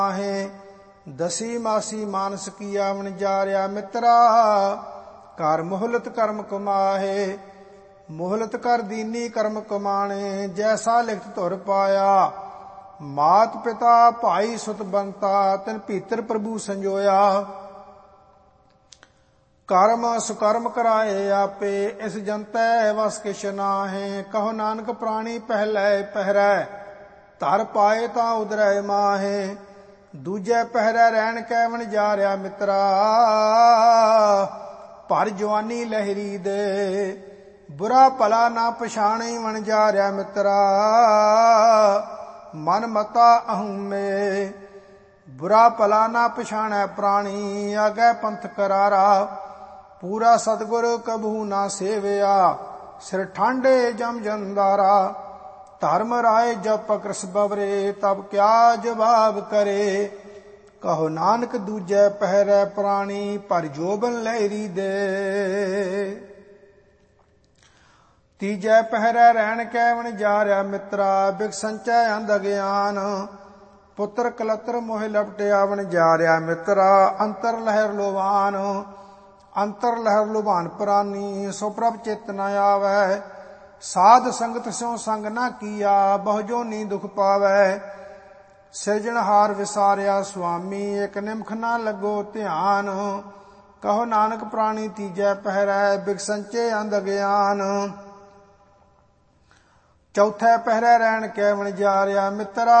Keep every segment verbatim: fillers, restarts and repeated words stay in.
आहे। दसी मासी मानस किया वणजारिया मित्रा, कर मोहलत कर्म कमाहे। मोहलत कर दीनी कर्म कमाणे, जैसा लिखत धुर पाया। मात पिता भाई सुत बनता, तिन भीतर प्रभु संजोया। कर्म सुकर्म कराए आपे, इस जनतै वस किश नाहे। कहो नानक प्राणी पहलै पहरै, धर पाए तां उदरै माहे। दूजे पहरै रहन कै वणजारिया मित्रा, भर जवानी लहरी दे। बुरा भला ना पछाणी वणजारिया मित्रा, मन मता अहूमे। बुरा भला ना पछाणै प्राणी, आगे पंथ करारा। पूरा सतगुर कबहू ना सेविया, सिर ठांडे जम जंदारा। धर्म राय जब पकरस बवरे, तब क्या जवाब करे। कहो नानक दूजे पहरै प्राणी, पर जोबन लहरी दे। तीजे पहरै रहन कै वणजारिया मित्रा, बिग संचय अंध अज्ञान। पुत्र कलत्र मोह लपटिया वणजारिया मित्रा, अंतर लहर लोवान। अंतर लहर लुभान प्रानी, सो प्रभ चित न आवै। साध संगत स्यों संग न किया, बहु जोनी दुख पावै। सिरजनहार विसारिया स्वामी, एक निमख न लगो ध्यान। कहो नानक प्राणी तीजै पहरै, बिग संचे अंध अज्ञान। चौथे पहरै रहन कै वणजारिया मित्रा,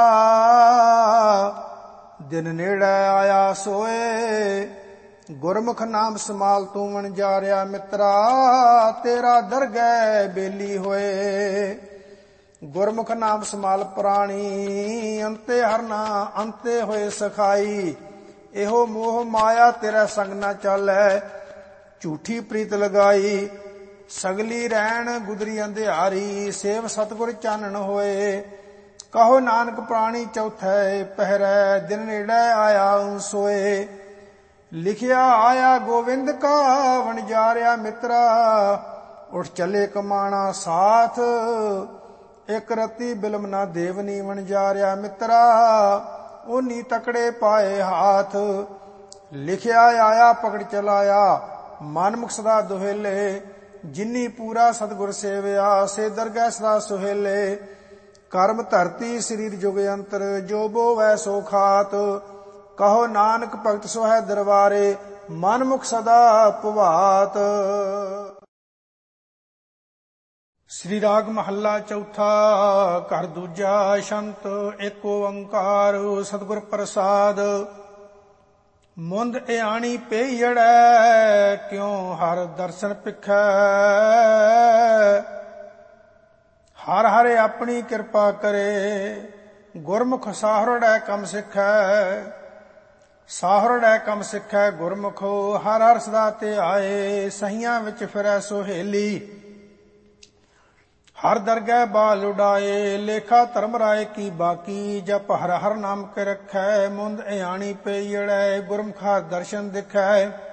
दिन नेड़े आया सोए। गुरमुख नाम समाल तू वणजारिया मित्रा, तेरा दरगह बेली होए। गुरमुख नाम समाल प्राणी, अंते हरना अंते होए सखाई। एहो मोह माया तेरा संग न चालै, झूठी प्रीत लगाई। सगली रहन गुदरी अंधियारी, सेव सतगुर चानन होए। कहो नानक प्राणी चौथे पहरै, दिन नेड़े आया सोए। लिखिया आया गोविंद का वणजारिया मित्रा, उठ चले कमाना साथ। एक रती बिलम ना देवनी वणजारिया मित्रा, ओनी तकड़े पाए हाथ। लिखिया आया पकड़ चलाया, मन मुख सदा दुहेले। जिन्नी पूरा सतगुर सेविया, से दरगह सदा सुहेले। कर्म धरती शरीर जुग अंतर, जो बोवै सो खात। कहो नानक भगत सो है दरबारे, मन मुख सदा प्रभात। श्री राग महला चौथा। घर दूजा शंत एक ओंकार, सतगुर प्रसाद। मुंद इयाणी पेयड़ै, क्यों हर दर्शन पिखै। हर हर अपनी कृपा करे, गुरमुख साहरड़ै कम सिखै। साहरड़ै कम सिखै गुरमुखो, हर हर सदा ते आए। सहियां विच फिरै सोहेली, हर दरगह बाल उडाए। लेखा धर्म राय की बाकी, जप हर हर नाम के रखै। मुंद इयाणी पेयड़ै, गुरमुख हर दर्शन दिखै।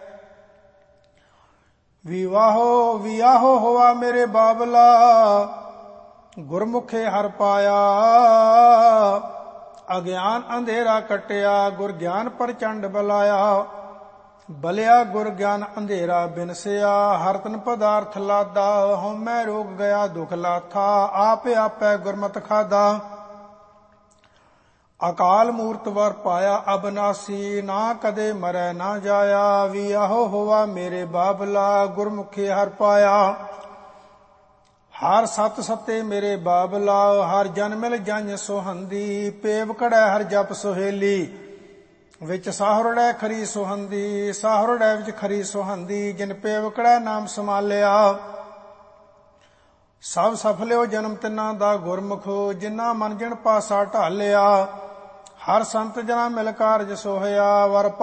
विवाहो वियाहो होवा मेरे बाबला, गुरमुखे हर पाया। अज्ञान अंधेरा कटिया, गुर ज्ञान प्रचंड बलाया। बलिया गुर ज्ञान अंधेरा बिनसिया, हर तन पदार्थ लादा। हਉਮੈ रोग गया दुख लाथा, आपे आपै गुरमत खादा। अकाल मूर्त वर पाया अबनासी, ना कदे मरै ना जाया। वियाहो होवा मेरे बाबला, गुरमुखे हर पाया। हर सत सते मेरे बाबला, हर जन मिल जन सोहंदी। पेव कड़ै हर जप सोहेली, विच साहुरड़ै खरी सोहंदी। साहुरड़ै विच खरी सोहंदी, जिन पेव कड़ै नाम समालिया। सब सफलियो जन्म तिन्ना दा गुरमुख, जिन्ना मन जिन पासा ढालिया। हर संत जना मिल कारज सोहया, वर